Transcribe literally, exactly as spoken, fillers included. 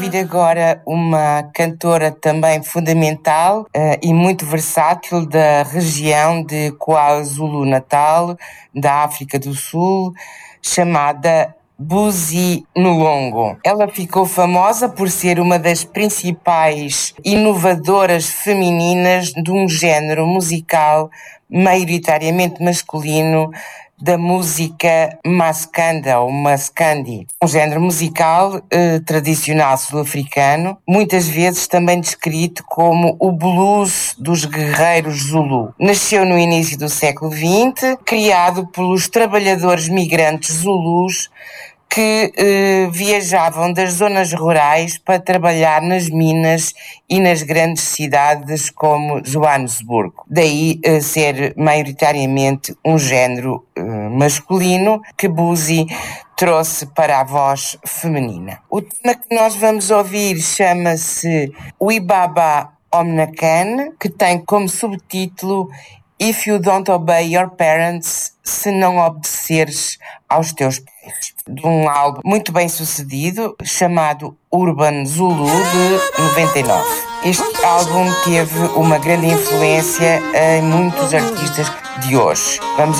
Ouvir agora uma cantora também fundamental uh, e muito versátil da região de KwaZulu-Natal, da África do Sul, chamada Buzi Nulongo. Ela ficou famosa por ser uma das principais inovadoras femininas de um género musical maioritariamente masculino, da música Maskanda ou Maskandi, um género musical eh, tradicional sul-africano, muitas vezes também descrito como o blues dos guerreiros Zulu. Nasceu no início do século vinte, criado pelos trabalhadores migrantes Zulus que eh, viajavam das zonas rurais para trabalhar nas minas e nas grandes cidades como Joanesburgo. Daí eh, ser maioritariamente um género eh, masculino que Buzi trouxe para a voz feminina. O tema que nós vamos ouvir chama-se Wibaba Omnakan, que tem como subtítulo If You Don't Obey Your Parents, se não obedeceres aos teus pais, de um álbum muito bem sucedido chamado Urban Zulu de noventa e nove. Este álbum teve uma grande influência em muitos artistas de hoje. Vamos